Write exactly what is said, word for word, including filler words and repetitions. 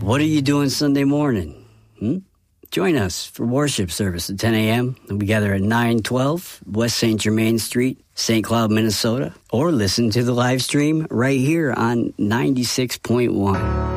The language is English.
What are you doing Sunday morning? Hmm? Join us for worship service at ten a.m. We gather at nine twelve West Saint Germain Street, Saint Cloud, Minnesota. Or listen to the live stream right here on ninety-six point one.